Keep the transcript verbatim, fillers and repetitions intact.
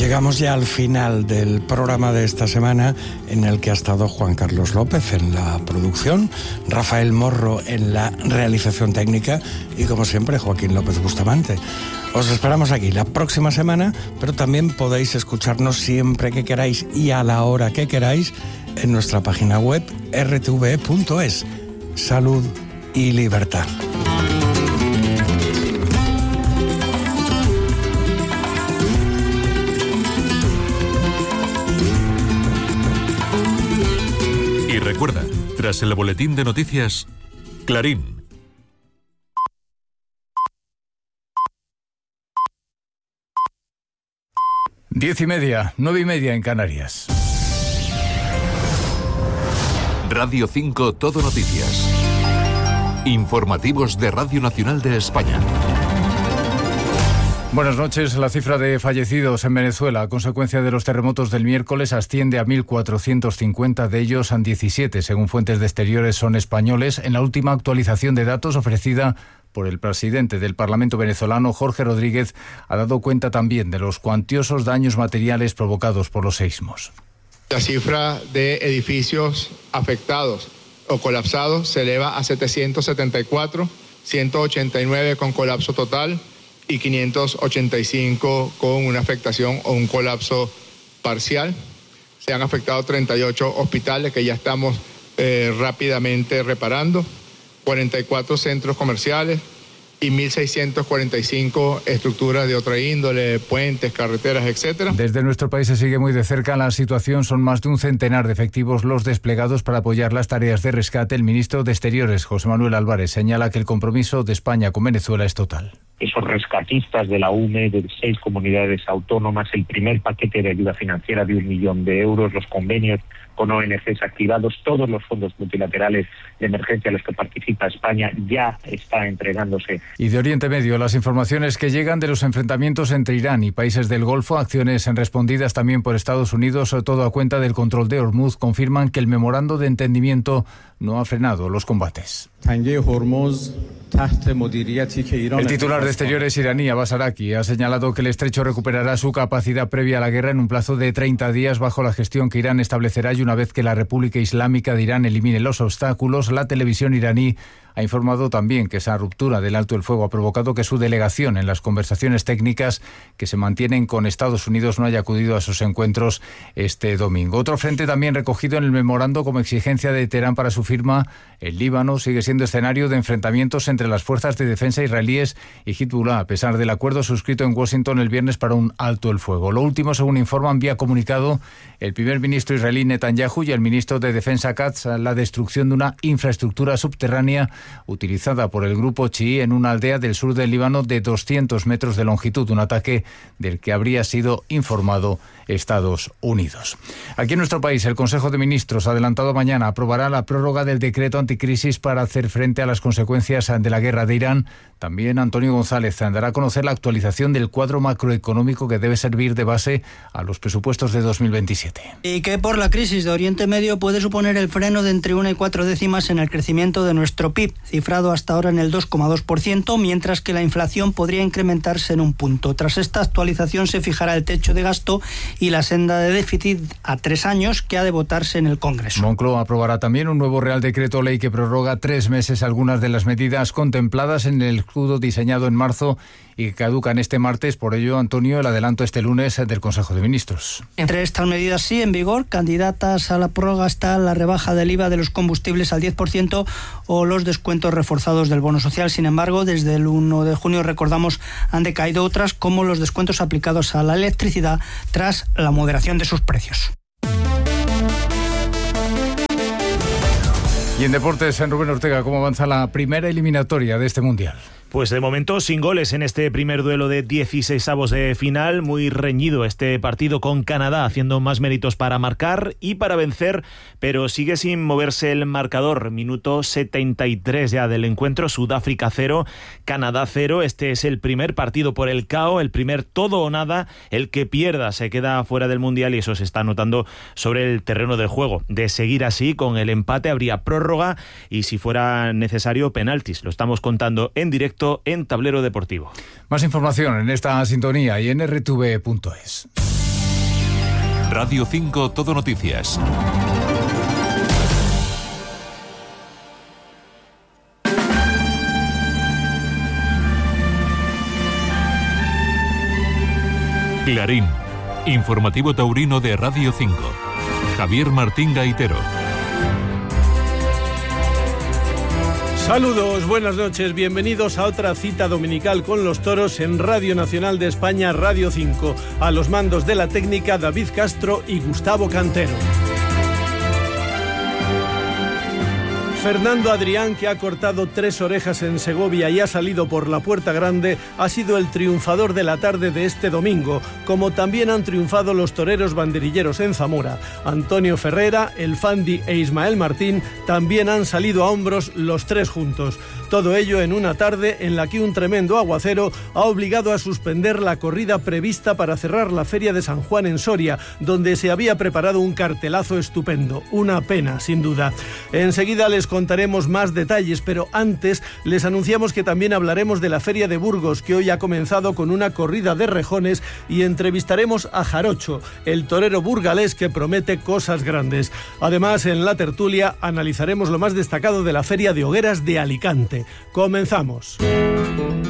Llegamos ya al final del programa de esta semana, en el que ha estado Juan Carlos López en la producción, Rafael Morro en la realización técnica y, como siempre, Joaquín López Bustamante. Os esperamos aquí la próxima semana, pero también podéis escucharnos siempre que queráis y a la hora que queráis en nuestra página web erre te ve punto es. Salud y libertad. Y recuerda, tras el boletín de noticias, Clarín. Diez y media, nueve y media en Canarias. Radio cinco Todo Noticias. Informativos de Radio Nacional de España. Buenas noches. La cifra de fallecidos en Venezuela a consecuencia de los terremotos del miércoles asciende a mil cuatrocientos cincuenta, de ellos han diecisiete, según fuentes de exteriores, son españoles. En la última actualización de datos ofrecida por el presidente del Parlamento venezolano, Jorge Rodríguez, ha dado cuenta también de los cuantiosos daños materiales provocados por los seísmos. La cifra de edificios afectados o colapsados se eleva a setecientos setenta y cuatro, ciento ochenta y nueve con colapso total y quinientos ochenta y cinco con una afectación o un colapso parcial. Se han afectado treinta y ocho hospitales que ya estamos eh, rápidamente reparando, cuarenta y cuatro centros comerciales y mil seiscientos cuarenta y cinco estructuras de otra índole, puentes, carreteras, etcétera. Desde nuestro país se sigue muy de cerca la situación. Son más de un centenar de efectivos los desplegados para apoyar las tareas de rescate. El ministro de Exteriores, José Manuel Álvarez, señala que el compromiso de España con Venezuela es total. Esos rescatistas de la U M E, de seis comunidades autónomas, el primer paquete de ayuda financiera de un millón de euros, los convenios con O N Ges activados, todos los fondos multilaterales de emergencia a los que participa España ya está entregándose. Y de Oriente Medio, las informaciones que llegan de los enfrentamientos entre Irán y países del Golfo, acciones respondidas también por Estados Unidos, todo a cuenta del control de Hormuz, confirman que el memorando de entendimiento no ha frenado los combates. El titular de Exteriores iraní, Abbas Araqi, ha señalado que el estrecho recuperará su capacidad previa a la guerra en un plazo de treinta días bajo la gestión que Irán establecerá, y una vez que la República Islámica de Irán elimine los obstáculos. La televisión iraní ha informado también que esa ruptura del alto el fuego ha provocado que su delegación en las conversaciones técnicas que se mantienen con Estados Unidos no haya acudido a esos encuentros este domingo. Otro frente también recogido en el memorando como exigencia de Teherán para su firma, el Líbano sigue siendo escenario de enfrentamientos entre las fuerzas de defensa israelíes y Hezbollah, a pesar del acuerdo suscrito en Washington el viernes para un alto el fuego. Lo último, según informan vía comunicado el primer ministro israelí Netanyahu y el ministro de Defensa Katz, la destrucción de una infraestructura subterránea utilizada por el grupo chií en una aldea del sur del Líbano de doscientos metros de longitud, un ataque del que habría sido informado Estados Unidos. Aquí en nuestro país, el Consejo de Ministros, adelantado mañana, aprobará la prórroga del decreto anticrisis para hacer frente a las consecuencias de la guerra de Irán. También Antonio González dará a conocer la actualización del cuadro macroeconómico que debe servir de base a los presupuestos de dos mil veintisiete. Y que por la crisis de Oriente Medio puede suponer el freno de entre una y cuatro décimas en el crecimiento de nuestro P I B, cifrado hasta ahora en el dos coma dos por ciento, mientras que la inflación podría incrementarse en un punto. Tras esta actualización se fijará el techo de gasto y la senda de déficit a tres años que ha de votarse en el Congreso. Moncloa aprobará también un nuevo Real Decreto Ley que prorroga tres meses algunas de las medidas contempladas en el escudo diseñado en marzo y que caducan este martes. Por ello, Antonio, el adelanto este lunes del Consejo de Ministros. Entre estas medidas sí en vigor, candidatas a la prórroga, está la rebaja del I V A de los combustibles al diez por ciento o los descuentos reforzados del bono social. Sin embargo, desde el uno de junio, recordamos, han decaído otras, como los descuentos aplicados a la electricidad tras la moderación de sus precios. Y en deportes, en Rubén Ortega, ¿cómo avanza la primera eliminatoria de este Mundial? Pues de momento sin goles en este primer duelo de dieciseisavos de final. Muy reñido este partido, con Canadá haciendo más méritos para marcar y para vencer, pero sigue sin moverse el marcador. Minuto setenta y tres ya del encuentro. Sudáfrica cero, Canadá cero. Este es el primer partido por el K O, el primer todo o nada. El que pierda se queda fuera del Mundial y eso se está notando sobre el terreno del juego. De seguir así, con el empate habría prórroga y, si fuera necesario, penaltis. Lo estamos contando en directo en Tablero Deportivo. Más información en esta sintonía y en erre te ve punto es. Radio cinco Todo Noticias. Clarín, informativo taurino de Radio cinco. Javier Martín Gaitero. Saludos, buenas noches, bienvenidos a otra cita dominical con los toros en Radio Nacional de España, Radio cinco. A los mandos de la técnica, David Castro y Gustavo Cantero. Fernando Adrián, que ha cortado tres orejas en Segovia y ha salido por la Puerta Grande, ha sido el triunfador de la tarde de este domingo, como también han triunfado los toreros banderilleros en Zamora. Antonio Ferrera, El Fandi e Ismael Martín también han salido a hombros los tres juntos. Todo ello en una tarde en la que un tremendo aguacero ha obligado a suspender la corrida prevista para cerrar la Feria de San Juan en Soria, donde se había preparado un cartelazo estupendo. Una pena, sin duda. Enseguida les contaremos más detalles, pero antes les anunciamos que también hablaremos de la Feria de Burgos, que hoy ha comenzado con una corrida de rejones, y entrevistaremos a Jarocho, el torero burgalés que promete cosas grandes. Además, en la tertulia analizaremos lo más destacado de la Feria de Hogueras de Alicante. Comenzamos.